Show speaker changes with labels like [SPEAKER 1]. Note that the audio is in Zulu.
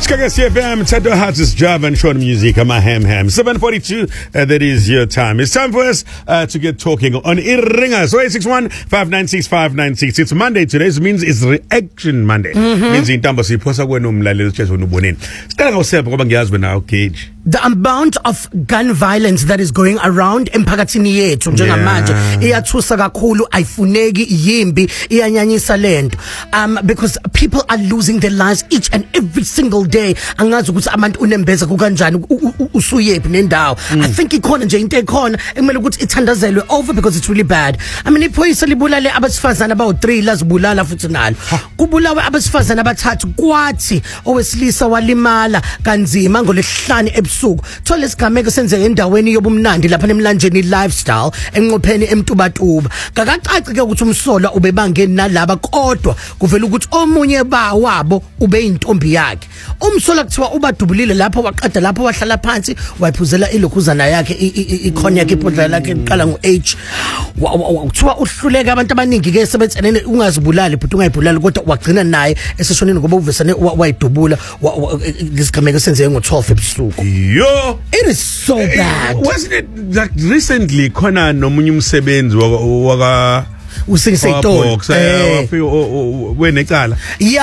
[SPEAKER 1] Chicago CFM, Tato Houses, Java and Short Music, I'm a ham. 7:42, that is your time. It's time for us to get talking on Iringa. So 861-596-596. It's Monday today, so it means it's Reaction Monday. Means in Tambo, si posa kwenu mlalelo chezo nubonin. Skala ngosepha ngoba ngiyazi wena Gage.
[SPEAKER 2] The amount of gun violence that is going around emphakathini yethu njengamanje iyathusa kakhulu, ayifuneki yimbi, iyanyanyisa lento. Because people are losing their lives each and every single day. Angazi ukuthi abantu unembeza kukanjani usuyephi nendawo. I think ikhona nje into ekhona ekumele ukuthi ithandazelwe over because it's really bad. I mean iphoyisa libulale abasifazana abawu3 lazibulala futhi nalo. Kubulawe abasifazana abathathu kwathi owesilisa walimala kanzima ngolesihlanu ebusuku. Thola isigameko senzeke endaweni yobumnandi lapha nemlanjeni lifestyle enqopheni emtubatuba. Kakacaci ke ukuthi umsola ubebangeni nalaba kodwa kuvela ukuthi omunye wabo ube intombi yakhe. Umsola kuthiwa ubadubulile lapho waqeda lapho wahlala phansi wayiphuzela ilokhuzana yakhe icognac iphodla lakhe iqala ngo-H. Kuthiwa uhluleka abantu abaningi ke sebetsenene ungazibulali but ungayibulali kodwa wagcina naye eseshonini ngoba uvesane wayidubula lesigameko senzeke ngo-12 ebusuku.
[SPEAKER 1] Yo,
[SPEAKER 2] it is so bad.
[SPEAKER 1] Wasn't it like recently khona nomunye umsebenzi waka
[SPEAKER 2] usingise itolo
[SPEAKER 1] wenecala?